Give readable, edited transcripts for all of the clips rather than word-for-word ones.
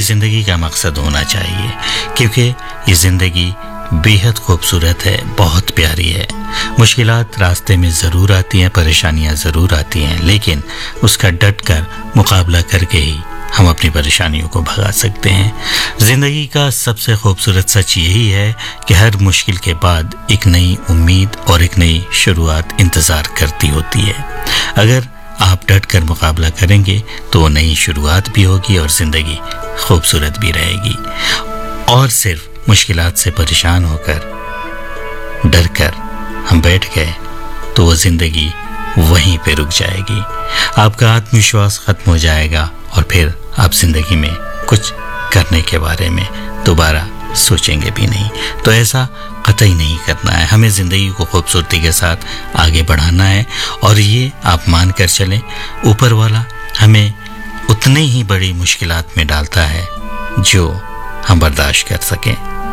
ज़िंदगी का मकसद होना चाहिए, क्योंकि ये ज़िंदगी बेहद खूबसूरत है, बहुत प्यारी है। मुश्किलात रास्ते में ज़रूर आती हैं, परेशानियां ज़रूर आती हैं, लेकिन उसका डट कर मुकाबला करके ही हम अपनी परेशानियों को भगा सकते हैं। ज़िंदगी का सबसे खूबसूरत सच यही है कि हर मुश्किल के बाद एक नई उम्मीद और एक नई शुरुआत इंतज़ार करती होती है। अगर आप डट कर मुकाबला करेंगे तो वो नई शुरुआत भी होगी और ज़िंदगी खूबसूरत भी रहेगी। और सिर्फ मुश्किलात से परेशान होकर डर कर हम बैठ गए तो वो ज़िंदगी वहीं पे रुक जाएगी, आपका आत्मविश्वास खत्म हो जाएगा और फिर आप ज़िंदगी में कुछ करने के बारे में दोबारा सोचेंगे भी नहीं। तो ऐसा कतई नहीं करना है, हमें ज़िंदगी को खूबसूरती के साथ आगे बढ़ाना है। और ये आप मान कर चलें, ऊपर वाला हमें उतनी ही बड़ी मुश्किलात में डालता है जो हम बर्दाश्त कर सकें।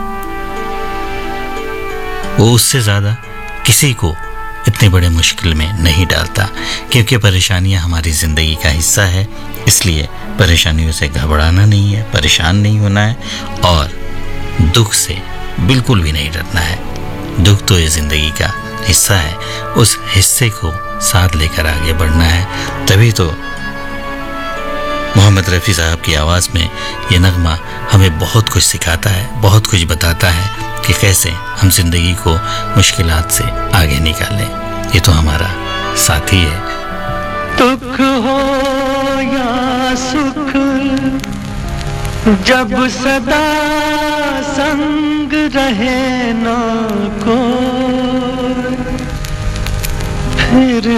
वो उससे ज़्यादा किसी को इतने बड़े मुश्किल में नहीं डालता, क्योंकि परेशानियां हमारी ज़िंदगी का हिस्सा है। इसलिए परेशानियों से घबराना नहीं है, परेशान नहीं होना है और दुख से बिल्कुल भी नहीं डरना है। दुख तो ये ज़िंदगी का हिस्सा है, उस हिस्से को साथ लेकर आगे बढ़ना है। तभी तो मोहम्मद रफ़ी साहब की आवाज़ में ये नगमा हमें बहुत कुछ सिखाता है, बहुत कुछ बताता है कि कैसे हम ज़िंदगी को मुश्किलात से आगे निकालें। ये तो हमारा साथी है। दुख हो या सुख जब सदा संग रहे ना को